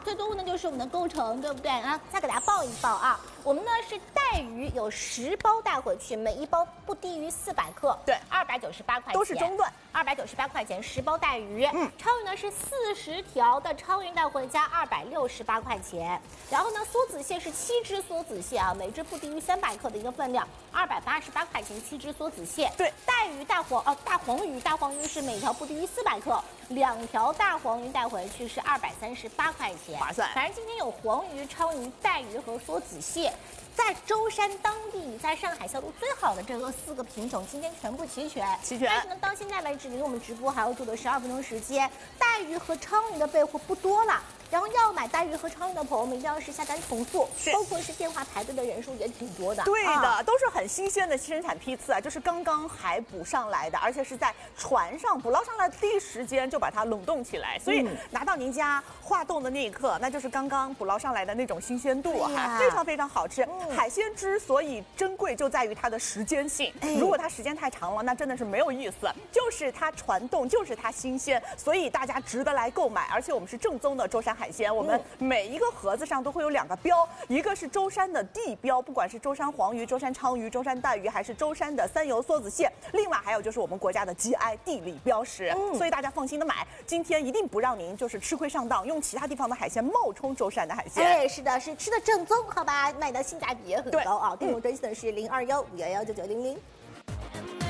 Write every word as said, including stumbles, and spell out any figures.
最多问的就是我们的构成，对不对啊？再给大家报一报啊，我们呢是带鱼有十包带回去，每一包不低于四百克， 对， 二百九十八块钱， 都是中段， 二百九十八块钱十包带鱼。 嗯， 鲳鱼呢是四十条的鲳鱼带回家，二百六十八块钱。然后呢，梭子蟹是七只梭子蟹啊，每只不低于三百克的一个分量，二百八十八块钱七只梭子蟹。 对， 带鱼大黄哦大黄鱼，大黄鱼是每条不低于四百克，两条大黄鱼带回去是二百三十八块钱， 划算。 反正今天有黄鱼、鲳鱼、带鱼和梭子蟹。在舟山当地，在上海销路最好的这个四个品种，今天全部齐全。 齐全。 但是呢，到现在为止，离我们直播还要做的十二分钟时间，带鱼和鲳鱼的备货不多了。然后要买带鱼和鲳鱼的朋友们，一定要是下单重复，包括是电话排队的人数也挺多的。 对的，啊、都是很新鲜的生产批次啊，就是刚刚还捕上来的，而且是在船上捕捞上来的第一时间就把它冷冻起来，所以拿到您家化冻的那一刻，那就是刚刚捕捞上来的那种新鲜度啊，还非常非常好吃。嗯、海鲜之所以珍贵，就在于它的时间性。哎、如果它时间太长了，那真的是没有意思。就是它传冻，就是它新鲜，所以大家值得来购买。而且我们是正宗的舟山海鲜，我们每一个盒子上都会有两个标，一个是舟山的地标，不管是舟山黄鱼、舟山鲳鱼、舟山带鱼，还是舟山的三游梭子蟹，另外还有就是我们国家的 G I 地理标识，嗯、所以大家放心的买。今天一定不让您就是吃亏上当，用其他地方的海鲜冒充舟山的海鲜。 哎，是的，是吃的正宗，好吧，卖的性价比也很高啊。电话专线是零二幺五幺幺九九零零。